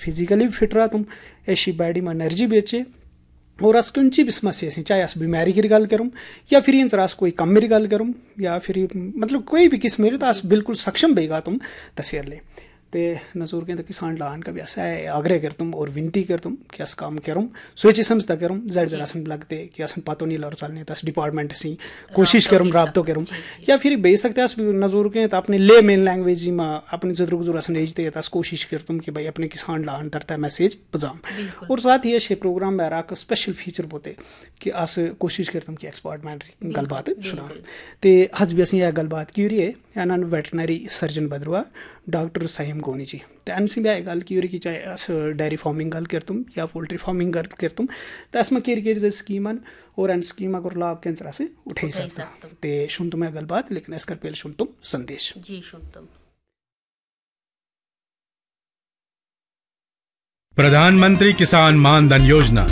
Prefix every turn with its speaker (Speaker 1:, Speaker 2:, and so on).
Speaker 1: Physically fit रहा तुम ऐसी बॉडी में एनर्जी भी अच्छे और अस कुछ भी समस्या सी चाहे अस बीमारी की गल करूँ या फिर इन अस कोई कम की गल करूँ या फिर मतलब कोई भी किस्म तो अस बिल्कुल सक्षम बेगा तुम तस्वीर ले ते नजूर के किसान लान का भी ऐसा है आग्रह कर तुम और विनती कर तुम कि अस काम करूँ सोची समझता करूँ जड़ जरा असन लगते कि असन पतो नहीं लौर चलने तस डिपार्टमेंट सी कोशिश करूँ राबतो करूँ या फिर बे सकते अस नजूर के अपने ले मेन लैंग्वेज में अपने जरूर जरूर असन एजते तस कोशिश कर तुम कि भाई अपने किसान लान तरता मैसेज पजाम और साथ ही ये प्रोग्राम में राक स्पेशल फीचर बोते कि अस कोशिश कर तुम कि एक्सपर्ट मैन गलबात सुना ते हज भी असें यह गलबात की रही है याना वेटनरी सर्जन बदरुआ डॉक्टर साहिम गोनी जी तो अनसी भी गल की कि चाहे अस डेयरी फार्मिंग गल कर तुम या पोल्ट्री फार्मिंग गल कर तुम तो अस केर स्कीमन और अन स्कीम लाभ के अंदर अस उठाई सकते ते सुन तुम्हें गलबात लेकिन इस कर पहले सुन तुम संदेश
Speaker 2: जी सुन तुम।
Speaker 3: प्रधानमंत्री किसान मान धन योजना